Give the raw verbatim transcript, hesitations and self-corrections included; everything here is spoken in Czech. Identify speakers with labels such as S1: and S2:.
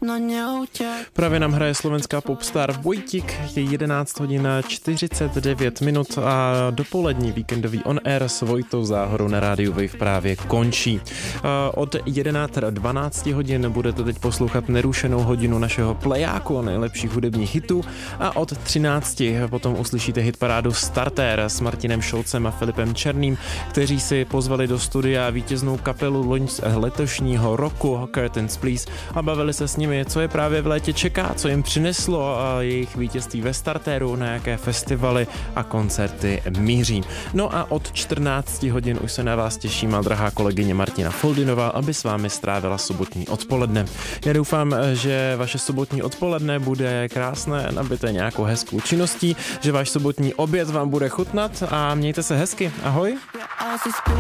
S1: Právě nám hraje slovenská popstar Vojtik, je jedenáct hodin čtyřicet devět minut a dopolední víkendový on air s Vojtou Záhorou na rádiu Wave právě končí. Od jedenáct dvanáct hodin budete teď poslouchat nerušenou hodinu našeho plejáku nejlepších hudebních hitů a od třinácti potom uslyšíte hitparádu Starter s Martinem Šolcem a Filipem Černým, kteří si pozvali do studia vítěznou kapelu loň letošního roku Curtains Please a bavili se s nimi, co je právě v létě čeká, co jim přineslo jejich vítězství ve Starteru, na jaké festivaly a koncerty míří. No a od čtrnácti hodin už se na vás těší má drahá kolegyně Martina Foldinová, aby s vámi strávila sobotní odpoledne. Já doufám, že vaše sobotní odpoledne bude krásné, nabité nějakou hezkou činností, že váš sobotní oběd vám bude chutnat a mějte se hezky. Ahoj!